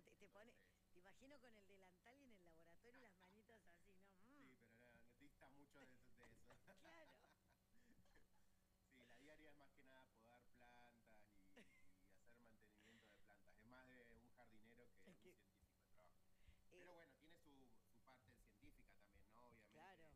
te imagino con el delantal y en el laboratorio y las manitas así, ¿no? Sí, pero no dista mucho de eso. Claro. Sí, la diaria es más que nada podar plantas y hacer mantenimiento de plantas. Es más de un jardinero que Es un que, científico de trabajo. Pero eh, bueno, tiene su parte científica también, ¿no? Obviamente claro.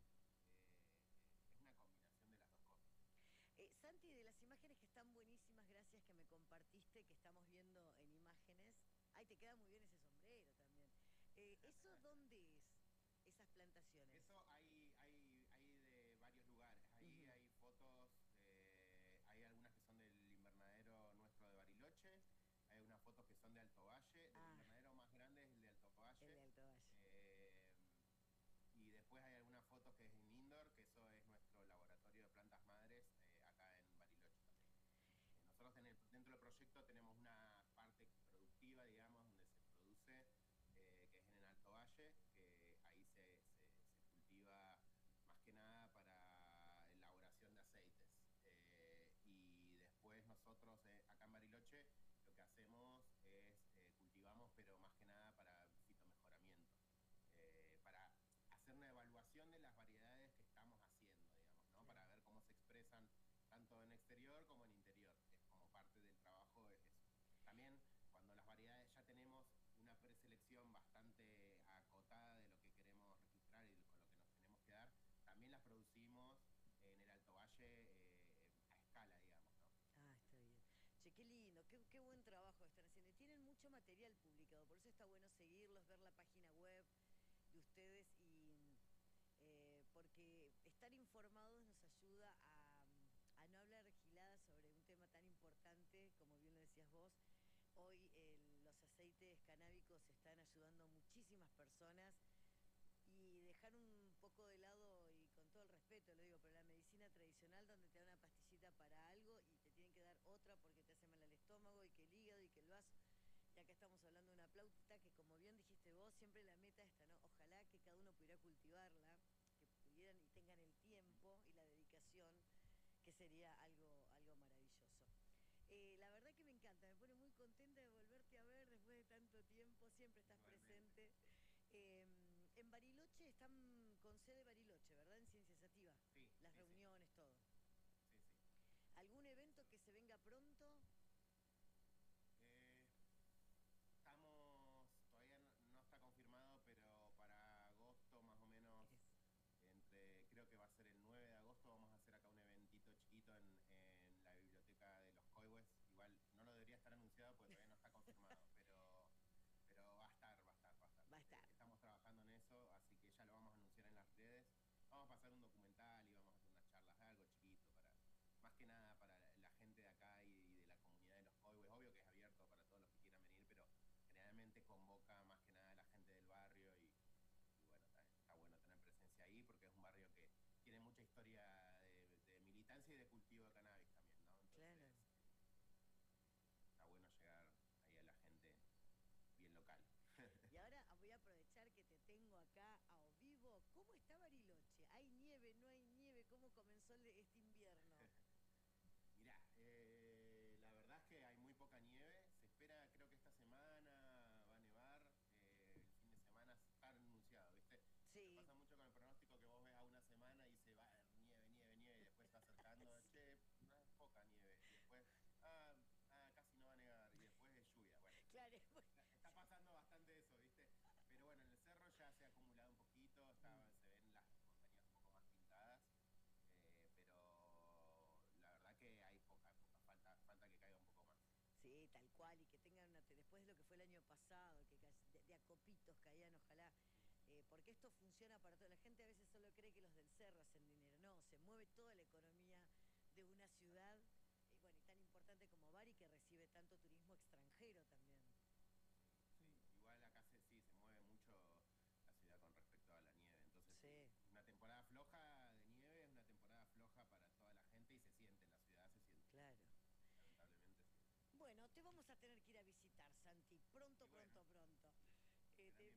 es una combinación de las dos cosas. Santi, de las imágenes que están buenísimas, gracias que me compartiste, que estamos viendo en imágenes. Ay, te queda muy bien ese sombrero también. ¿Eso dónde es? Esas plantaciones. Eso hay de varios lugares. Ahí Ujú. hay fotos, hay algunas que son del invernadero nuestro de Bariloche, hay unas fotos que son de Alto Valle, del Ah, invernadero más grande es el de Alto el de Valle. Alto Valle. eh, y después hay algunas fotos que es en indoor, que eso es nuestro laboratorio de plantas madres acá en Bariloche también. Nosotros dentro del proyecto tenemos una parte productiva, digamos, donde se produce, que es en el Alto Valle, que ahí se cultiva más que nada para elaboración de aceites. Y después nosotros acá en Bariloche lo que hacemos es cultivamos, pero más que nada para fitomejoramiento, para hacer una evaluación de las variedades que estamos haciendo, digamos, ¿no? Para Claro. ver cómo se expresan tanto en exterior como en interior. Es como parte del trabajo, es eso. También cuando las variedades ya tenemos una preselección bastante acotada de lo que queremos registrar y con lo que nos tenemos que dar, también las producimos en el Alto Valle a escala, digamos, ¿no? Ah, está bien. Che, qué lindo, qué buen trabajo están haciendo. Y tienen mucho material publicado, por eso está bueno seguirlos, ver la página web de ustedes y porque estar informados nos ayuda a no hablar giladas sobre un tema tan importante, como bien lo decías vos. Hoy los aceites canábicos están ayudando a muchísimas personas y dejar un poco de lado, y con todo el respeto lo digo, pero la medicina tradicional donde te dan una pastillita para algo y te tienen que dar otra porque te hace mal al estómago y que el hígado y que el vaso. Y acá estamos hablando de una plauta que, como bien dijiste vos, siempre la meta está, ¿no? Ojalá que cada uno pudiera cultivarla, que pudieran y tengan el tiempo y la dedicación, que sería algo maravilloso. La verdad que me encanta, me pone muy contenta de volverte a ver después de tanto tiempo, siempre estás Igualmente. presente. En Bariloche están con sede Bariloche, ¿verdad? En Ciencia Sativa, Sí, las sí, sí, reuniones, todo. sí, sí. ¿Algún evento Eso. que se venga pronto? Eh, todavía no está confirmado, pero para agosto más o menos, Es. creo que va a ser el 9 de agosto, vamos a hacer acá un eventito chiquito en la biblioteca de los Coihues. Igual no lo debería estar anunciado porque todavía no está confirmado, pero va a estar, va a estar, va a estar. Va a estar. Estamos trabajando en eso, así que ya lo vamos a anunciar en las redes. Vamos a pasar un documental y vamos a hacer unas charlas, algo chiquito más que nada para la gente de acá y de la comunidad de los Coihues. Obvio que es abierto para todos los que quieran venir, pero generalmente convoca más que nada a la gente del barrio y bueno, está bueno tener presencia ahí porque es un barrio que tiene mucha historia de militancia y de cultivo de cannabis también, ¿no? Claro. Entonces, está bueno llegar ahí a la gente bien local. Y ahora voy a aprovechar que te tengo acá a vivo. ¿Cómo está Bariloche? ¿Hay nieve? ¿No hay nieve? ¿Cómo comenzó este invierno? Mirá, la verdad es que hay muy poca nieve. Se espera, creo que esta semana va a nevar. El fin de semana está anunciado, ¿viste? Pero Sí, pasa mucho con el pronóstico que vos ves a una semana y se va a ver nieve, nieve, nieve, y después se va acercando, sí. che, poca nieve. Y después, casi no va a nevar. Y después es lluvia. Bueno, Claro, está pasando bastante eso, ¿viste? Pero bueno, en el cerro ya se ha acumulado un poquito, mm, se ven las montañas un poco más pintadas. Pero la verdad que hay poca falta que caiga un poco más. sí, tal cual, y que tengan después de lo que fue el año pasado, que de a copitos caían, ojalá, porque esto funciona para toda la gente. A veces solo cree que los del cerro hacen dinero, no, se mueve toda la economía de una ciudad, bueno, y tan importante como Bari, que recibe tanto turismo extranjero también. Sí, Mm, sí. Igual acá sí se mueve mucho la ciudad con respecto a la nieve. Entonces, sí, una temporada floja de nieve es una temporada floja para toda la gente y se siente en la ciudad, se siente. claro. Lamentablemente sí. Bueno, te vamos a tener que ir